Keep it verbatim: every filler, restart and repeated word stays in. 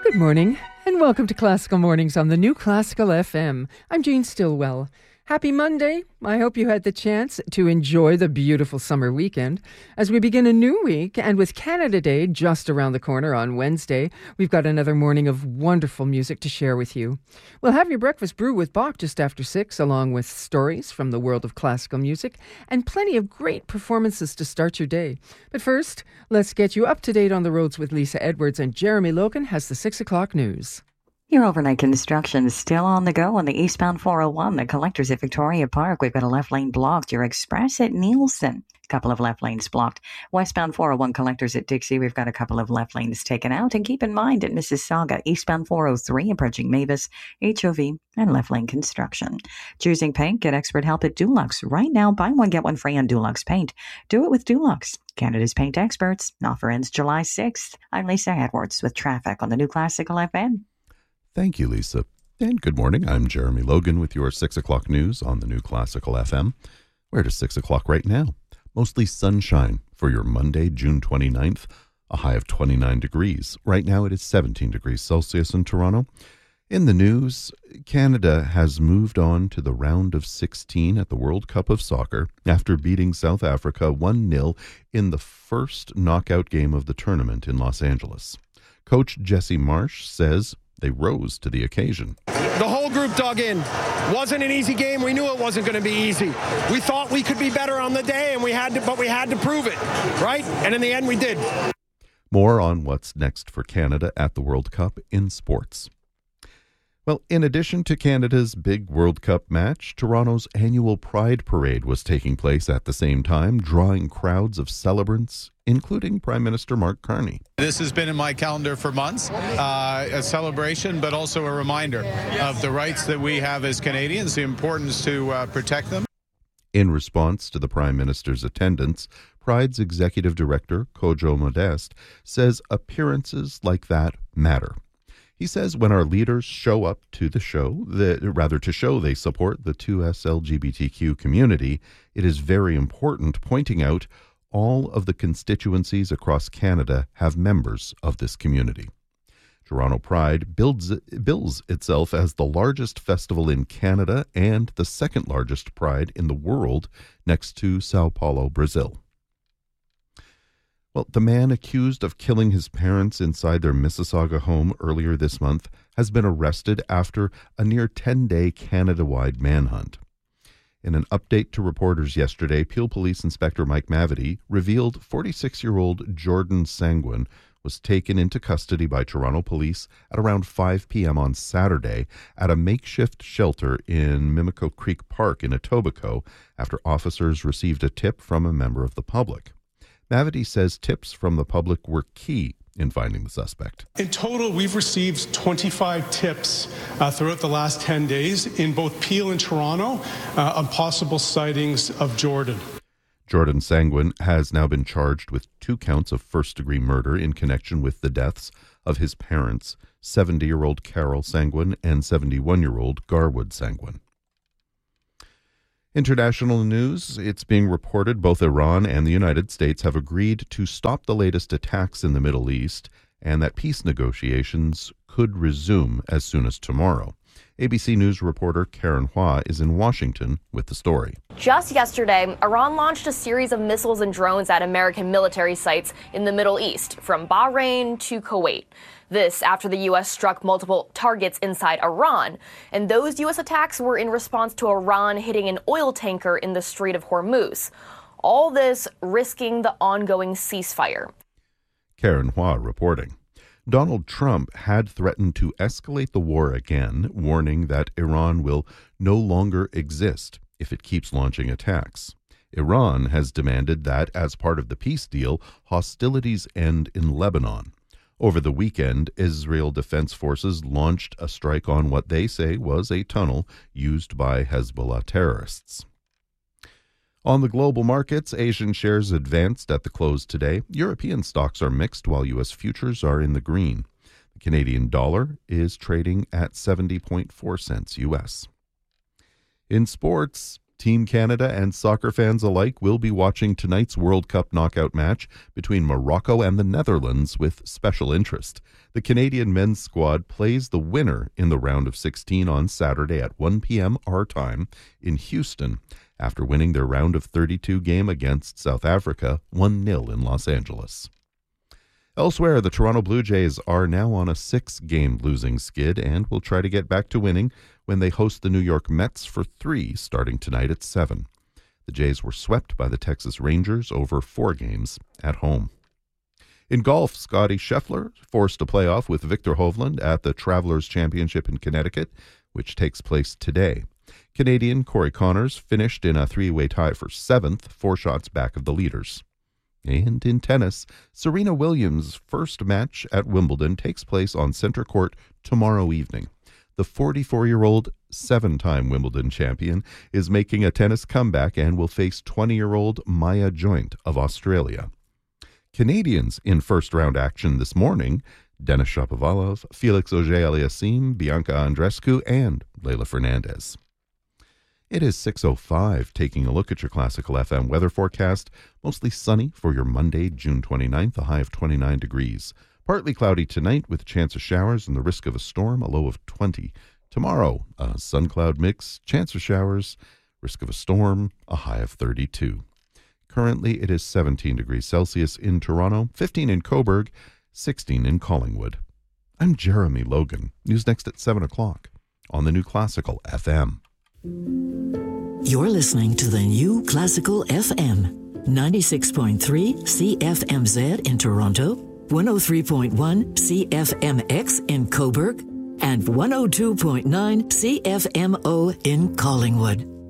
Good morning, and welcome to Classical Mornings on the New Classical F M. I'm Jean Stillwell. Happy Monday. I hope you had the chance to enjoy the beautiful summer weekend. As we begin a new week, and with Canada Day just around the corner on Wednesday, we've got another morning of wonderful music to share with you. We'll have your breakfast brew with Bach just after six, along with stories from the world of classical music, and plenty of great performances to start your day. But first, let's get you up to date on the roads with Lisa Edwards, and Jeremy Logan has the six o'clock news. Your overnight construction is still on the go on the eastbound four oh one, the collectors at Victoria Park. We've got a left lane blocked. Your express at Nielsen, a couple of left lanes blocked. Westbound four oh one collectors at Dixie, we've got a couple of left lanes taken out. And keep in mind at Mississauga, eastbound four oh three, approaching Mavis, H O V, and left lane construction. Choosing paint, get expert help at Dulux. Right now, buy one, get one free on Dulux paint. Do it with Dulux, Canada's paint experts. Offer ends July sixth. I'm Lisa Edwards with traffic on the New Classical F M. Thank you, Lisa. And good morning. I'm Jeremy Logan with your six o'clock news on the New Classical F M. We're at six o'clock right now. Mostly sunshine for your Monday, June twenty-ninth, a high of twenty-nine degrees. Right now it is seventeen degrees Celsius in Toronto. In the news, Canada has moved on to the round of sixteen at the World Cup of Soccer after beating South Africa one nil in the first knockout game of the tournament in Los Angeles. Coach Jesse Marsh says they rose to the occasion. The whole group dug in. Wasn't an easy game. We knew it wasn't going to be easy. We thought we could be better on the day, and we had to, but we had to prove it, right? And in the end, we did. More on what's next for Canada at the World Cup in sports. Well, in addition to Canada's big World Cup match, Toronto's annual Pride Parade was taking place at the same time, drawing crowds of celebrants, including Prime Minister Mark Carney. This has been in my calendar for months, uh, a celebration, but also a reminder of the rights that we have as Canadians, the importance to uh, protect them. In response to the Prime Minister's attendance, Pride's Executive Director, Kojo Modeste, says appearances like that matter. He says when our leaders show up to the show, that, rather to show they support the two S L G B T Q community, it is very important, pointing out all of the constituencies across Canada have members of this community. Toronto Pride builds, bills itself as the largest festival in Canada and the second largest Pride in the world, next to Sao Paulo, Brazil. Well, the man accused of killing his parents inside their Mississauga home earlier this month has been arrested after a near ten-day Canada-wide manhunt. In an update to reporters yesterday, Peel Police Inspector Mike Mavety revealed forty-six-year-old Jordan Sanguin was taken into custody by Toronto police at around five p.m. on Saturday at a makeshift shelter in Mimico Creek Park in Etobicoke after officers received a tip from a member of the public. Mavety says tips from the public were key in finding the suspect. In total, we've received twenty-five tips uh, throughout the last ten days in both Peel and Toronto uh, on possible sightings of Jordan. Jordan Sanguin has now been charged with two counts of first-degree murder in connection with the deaths of his parents, seventy-year-old Carol Sanguin and seventy-one-year-old Garwood Sanguin. International news, it's being reported both Iran and the United States have agreed to stop the latest attacks in the Middle East and that peace negotiations could resume as soon as tomorrow. A B C News reporter Karen Hua is in Washington with the story. Just yesterday, Iran launched a series of missiles and drones at American military sites in the Middle East, from Bahrain to Kuwait. This after the U S struck multiple targets inside Iran. And those U S attacks were in response to Iran hitting an oil tanker in the Strait of Hormuz. All this risking the ongoing ceasefire. Karen Hua reporting. Donald Trump had threatened to escalate the war again, warning that Iran will no longer exist if it keeps launching attacks. Iran has demanded that, as part of the peace deal, hostilities end in Lebanon. Over the weekend, Israel Defense Forces launched a strike on what they say was a tunnel used by Hezbollah terrorists. On the global markets, Asian shares advanced at the close today. European stocks are mixed, while U S futures are in the green. The Canadian dollar is trading at seventy point four cents U S. In sports, Team Canada and soccer fans alike will be watching tonight's World Cup knockout match between Morocco and the Netherlands with special interest. The Canadian men's squad plays the winner in the round of sixteen on Saturday at one p.m. our time in Houston, after winning their round of thirty-two game against South Africa one nil in Los Angeles. Elsewhere, the Toronto Blue Jays are now on a six-game losing skid and will try to get back to winning when they host the New York Mets for three starting tonight at seven. The Jays were swept by the Texas Rangers over four games at home. In golf, Scottie Scheffler forced a playoff with Victor Hovland at the Travelers Championship in Connecticut, which takes place today. Canadian Corey Connors finished in a three-way tie for seventh, four shots back of the leaders. And in tennis, Serena Williams' first match at Wimbledon takes place on center court tomorrow evening. The forty-four-year-old seven-time Wimbledon champion is making a tennis comeback and will face twenty-year-old Maya Joint of Australia. Canadians in first-round action this morning: Denis Shapovalov, Felix Auger-Aliassime, Bianca Andreescu, and Leylah Fernandez. It is six oh five, taking a look at your Classical F M weather forecast. Mostly sunny for your Monday, June twenty-ninth, a high of twenty-nine degrees. Partly cloudy tonight with a chance of showers and the risk of a storm, a low of twenty. Tomorrow, a sun-cloud mix, chance of showers, risk of a storm, a high of thirty-two. Currently, it is seventeen degrees Celsius in Toronto, fifteen in Cobourg, sixteen in Collingwood. I'm Jeremy Logan. News next at seven o'clock on the New Classical F M. You're listening to the New Classical F M, ninety-six point three C F M Z in Toronto, one oh three point one C F M X in Cobourg, and one oh two point nine C F M O in Collingwood.